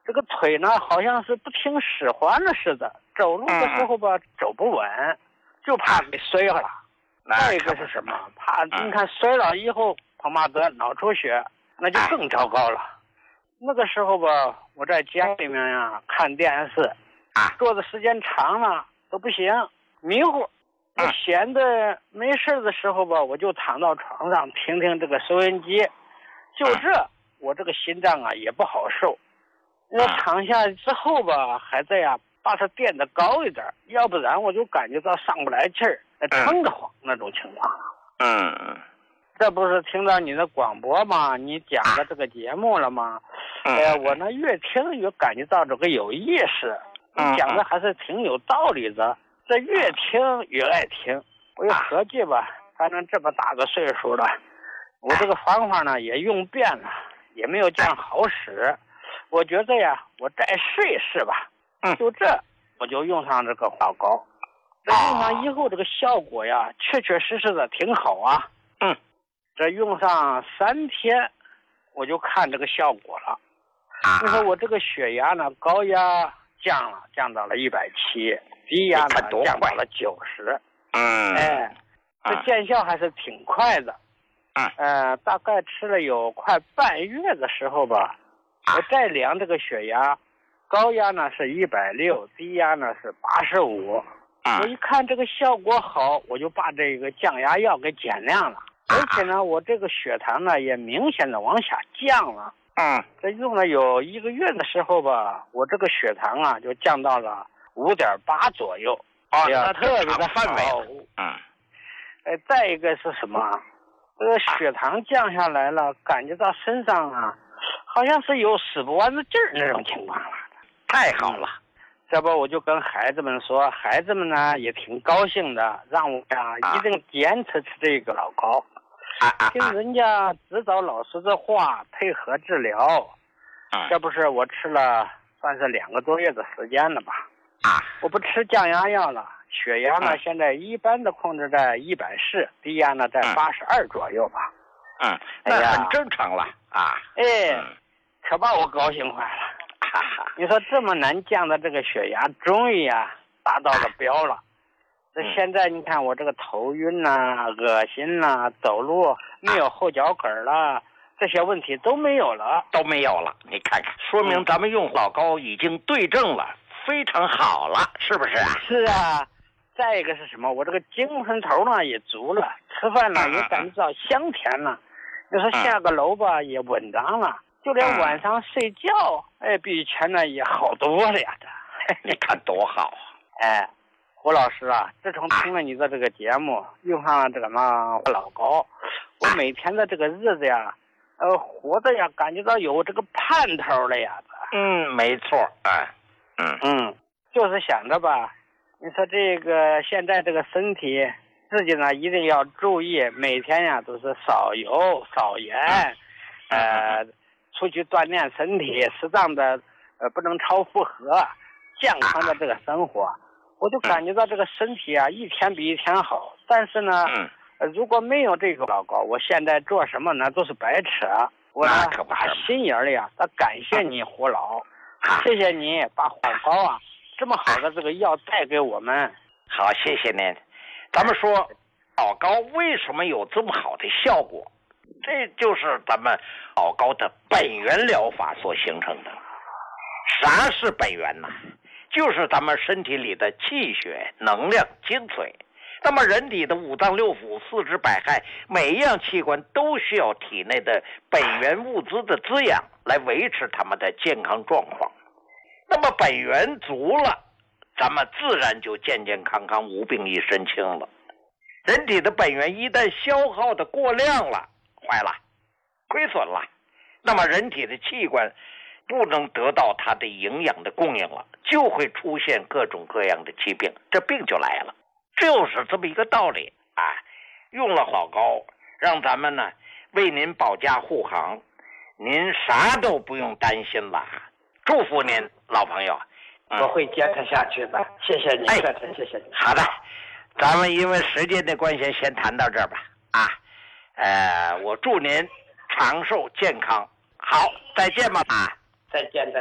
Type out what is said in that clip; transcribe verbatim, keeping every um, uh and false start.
这个腿呢好像是不听使唤了似的，走路的时候吧、嗯、走不稳，就怕给摔了。再一个是什么？怕你看摔了以后恐怕得脑出血，那就更糟糕了。那个时候吧，我在家里面呀看电视，坐的时间长了都不行，迷糊。我闲的没事的时候吧，我就躺到床上听听这个收音机，就这我这个心脏啊也不好受。我躺下之后吧，还在呀把它垫得高一点，要不然我就感觉到上不来气儿，撑得慌那种情况。 嗯， 这不是听到你的广播吗？你讲的这个节目了吗？哎呀，我呢越听越感觉到这个有意思，你讲的还是挺有道理的。这越听越爱听，我又合计吧，反正这么大个岁数了，我这个方法呢也用遍了，也没有这样好使。我觉得呀，我再试一试吧。 嗯， 就这，我就用上这个老高。这用上以后，这个效果呀，确确实实的挺好啊。 嗯， 这用上三天，我就看这个效果了。你说我这个血压呢，高压降了，降到了一百七。低压呢降到了九十， 嗯， 哎，这见效还是挺快的， 嗯， 呃，大概吃了有快半月的时候吧，我再量这个血压，高压呢是一百六，低压呢是八十五，我一看这个效果好，我就把这个降压药给减量了，而且呢，我这个血糖呢也明显的往下降了， 嗯， 这用了有一个月的时候吧，我这个血糖啊就降到了五点八左右， 哦， 那特别的范围。 嗯，哎，再一个是什么？这个血糖降下来了，感觉到身上啊，好像是有使不完的劲儿那种情况了。 太好了， 嗯、这不我就跟孩子们说，孩子们呢也挺高兴的，让我呀、啊、一定坚持吃这个老高， 啊、 听人家指导老师的话，配合治疗。 啊、 这不是我吃了算是两个多月的时间了吧？ 啊， 我不吃降压药了，血压呢、嗯、现在一般的控制在一百四，低压呢在八十二左右吧。 嗯，那很正常了啊。 哎，嗯、可把我高兴坏了。 哈哈， 你说这么难降的这个血压，终于呀达到了标了。这现在你看我这个头晕呐、啊、恶心呐、啊、走路没有后脚跟了，这些问题都没有了， 都没有了。你看看，说明咱们用老高已经对症了。非常好了，是不是啊？ 是啊，再一个是什么？我这个精神头呢也足了，吃饭呢也感觉到香甜了。你说下个楼吧也稳当了，就连晚上睡觉，哎，比以前呢也好多了呀。这， 你看多好啊！ 哎，胡老师啊，自从听了你的这个节目，用上了这个嘛老高，我每天的这个日子呀，呃，活的呀，感觉到有这个盼头了呀。 嗯，没错，哎。嗯嗯，就是想着吧，你说这个现在这个身体自己呢一定要注意，每天呀都是少油少盐，呃，出去锻炼身体，适当的呃不能超负荷，健康的这个生活，我就感觉到这个身体啊一天比一天好。但是呢，呃、如果没有这个老高，我现在做什么呢都是白扯。我呢打心眼里呀，他感谢你胡老。谢谢你把老高啊这么好的这个药带给我们。 好，谢谢您。咱们说老高为什么有这么好的效果？这就是咱们老高的本源疗法所形成的。啥是本源呢？就是咱们身体里的气血、能量、精髓。那么人体的五脏六腑、四肢百骸，每一样器官都需要体内的本源物资的滋养来维持它们的健康状况。那么本源足了，咱们自然就健健康康、无病一身轻了。人体的本源一旦消耗的过量了，坏了，亏损了，那么人体的器官不能得到它的营养的供应了，就会出现各种各样的疾病，这病就来了。就是这么一个道理啊！用了老高，让咱们呢为您保驾护航，您啥都不用担心了。祝福您，老朋友。 嗯、我会坚持下去的。谢谢你， 哎， 谢谢你。 好的，咱们因为时间的关系，先谈到这儿吧。啊，呃，我祝您长寿健康。好，再见吧。啊， 再见。